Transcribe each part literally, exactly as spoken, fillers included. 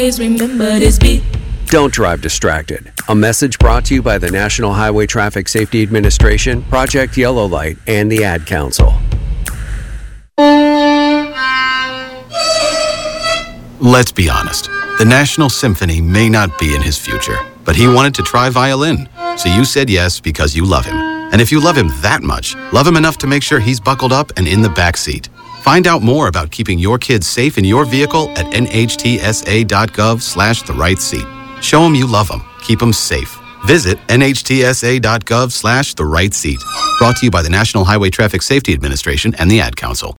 remember this beat. Don't drive distracted. A message brought to you by the National Highway Traffic Safety Administration, Project Yellow Light, and the Ad Council. Let's be honest. The National Symphony may not be in his future, but he wanted to try violin. So you said yes because you love him. And if you love him that much, love him enough to make sure he's buckled up and in the back seat. Find out more about keeping your kids safe in your vehicle at nhtsa.gov slash the right seat. Show him you love him. Keep him safe. Visit nhtsa.gov slash the right seat. Brought to you by the National Highway Traffic Safety Administration and the Ad Council.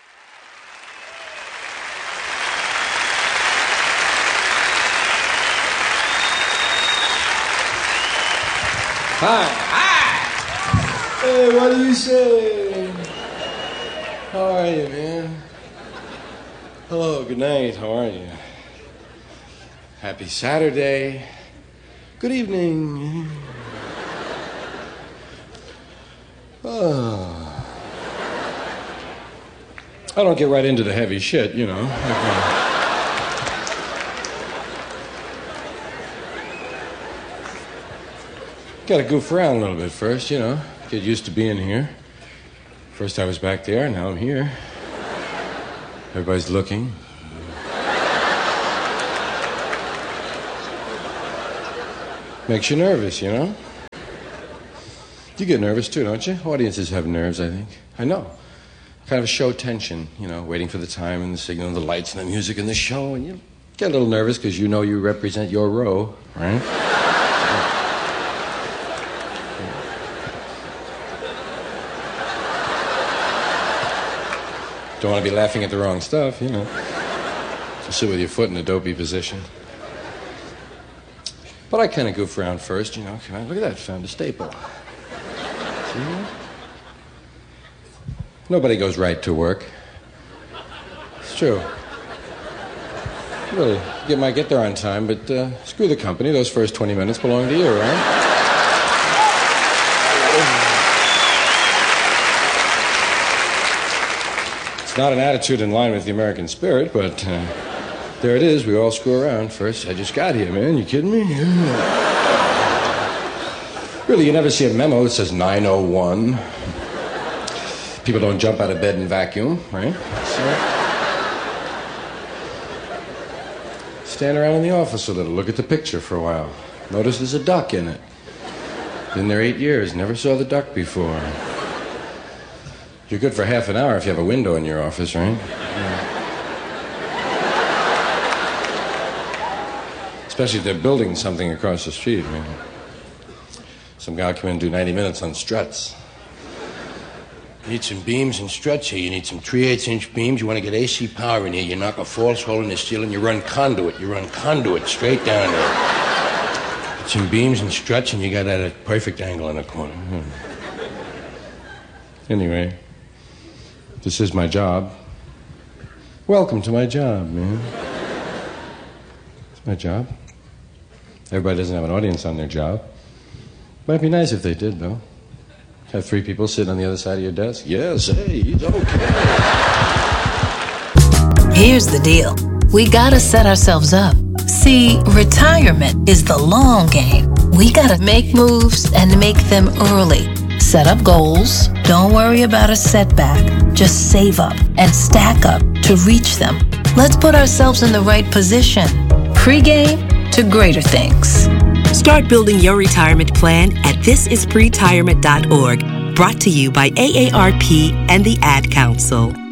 Hi. Hi. Hey, what do you say? How are you, man? Hello, good night. How are you? Happy Saturday. Good evening. Oh. I don't get right into the heavy shit, you know. Gotta goof around a little bit first, you know. Get used to being here. First I was back there, now I'm here. Everybody's looking. Makes you nervous, you know? You get nervous too, don't you? Audiences have nerves, I think. I know. Kind of show tension, you know, waiting for the time and the signal and the lights and the music and the show, and you get a little nervous because you know you represent your row, right? Don't want to be laughing at the wrong stuff, you know. Just sit with your foot in a dopey position. But I kind of goof around first, you know. Come on, look at that, found a staple. See? Nobody goes right to work. It's true. Really, you might get there on time, but uh, screw the company. Those first twenty minutes belong to you, right? It's not an attitude in line with the American spirit, but uh, there it is. We all screw around first. I just got here, man. You kidding me? Really, you never see a memo that says nine oh one. People don't jump out of bed and vacuum, right? So, stand around in the office a little. Look at the picture for a while. Notice there's a duck in it. Been there eight years. Never saw the duck before. You're good for half an hour if you have a window in your office, right? Yeah. Especially if they're building something across the street. I mean, some guy will come in and do ninety minutes on struts. You need some beams and struts here. You need some three eighths inch beams. You want to get A C power in here. You knock a false hole in the ceiling. You run conduit. You run conduit straight down there. Get some beams and struts, and you got that at a perfect angle in the corner. Hmm. Anyway, this is my job. Welcome to my job, man. It's my job. Everybody doesn't have an audience on their job. Might be nice if they did, though. Have three people sitting on the other side of your desk. Yes, hey, he's okay. Here's the deal. We gotta set ourselves up. See, retirement is the long game. We gotta make moves and make them early. Set up goals. Don't worry about a setback. Just save up and stack up to reach them. Let's put ourselves in the right position. Pre-game to greater things. Start building your retirement plan at this is pretirement dot org. Brought to you by A A R P and the Ad Council.